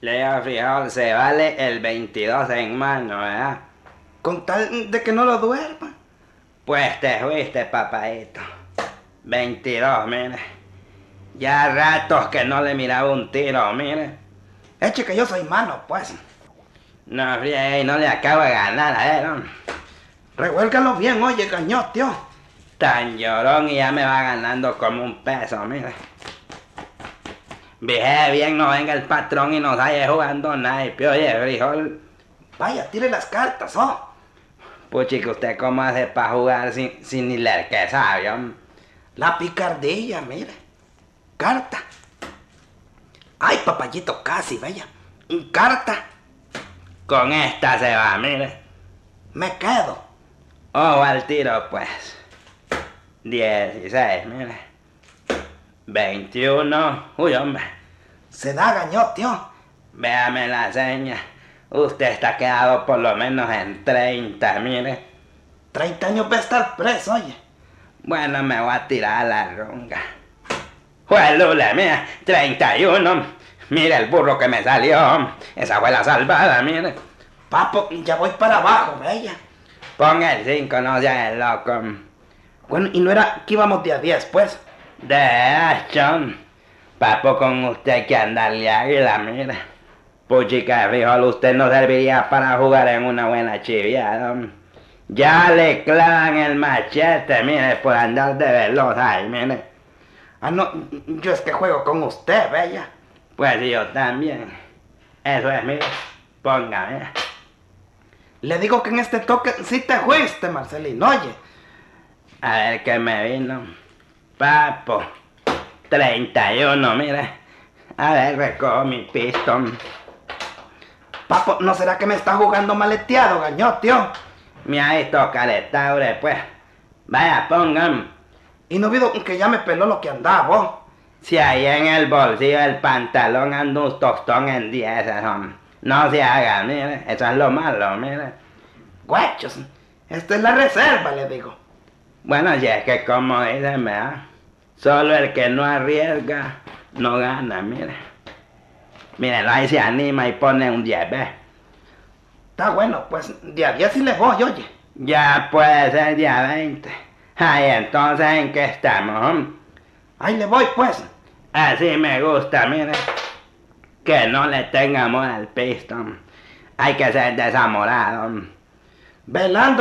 Leo frijol se vale el 22 en mano, ¿verdad? Con tal de que no lo duerma. Pues te fuiste, papadito. 22, mire. Ya ratos que no le miraba un tiro, mire. Eche que yo soy mano, pues. No friegue, no le acabo de ganar a él, hombre. Revuélgalo bien, oye, gañoteo. Tan llorón y ya me va ganando como un peso, mire. Vieje bien, no venga el patrón y nos vaya jugando naipio, oye, frijol. Vaya, tire las cartas, oh. Puchica, ¿usted cómo hace para jugar sin ni leer que sabe, hombre? La picardilla, mire. Carta. Ay, papayito, casi, vaya. Carta. Con esta se va, mire. Me quedo. Ojo al tiro, pues. 16, mire. 21. Uy, hombre. Se da gañoteo. Véame la seña. Usted está quedado por lo menos en 30, mire. 30 años va a estar preso, oye. Bueno, me voy a tirar a la runga. ¡Juelula, mira! 31. Mira el burro que me salió. Esa fue la salvada, mire. Papo, ya voy para abajo, vaya. Ponga el 5, no sea el loco. Bueno, y no era que íbamos de a 10, pues. De hecho, papo, con usted que andarle águila, mire. Puchica, frijol, usted no serviría para jugar en una buena chiviada. Ya le clavan el machete, mire, por andar de veloz ahí, mire. Ah, no, yo es que juego con usted, bella. Pues yo también. Eso es, mire. Póngame. Le digo que en este toque sí te fuiste, Marcelino, oye. A ver qué me vino. Papo. 31, mire. A ver, recojo mi pistón. Papo, ¿no será que me está jugando maleteado, gañoteo? Me ha visto caletaure, pues. Vaya, pongan. Y no vio que ya me peló lo que andaba, vos. Si ahí en el bolsillo del pantalón anda un tostón en 10, no se haga, mire. Eso es lo malo, mire. Guachos, esta es la reserva, le digo. Bueno, y es que como dicen, ¿verdad? Solo el que no arriesga, no gana, mire. Mírenlo, ahí se anima y pone un 10, ¿ves? Está bueno, pues de a 10 sí le voy, oye. Ya puede ser día 20. Ay, entonces, ¿en qué estamos? Ahí le voy, pues. Así me gusta, mire. Que no le tenga amor al pistón. Hay que ser desamorado. Velando.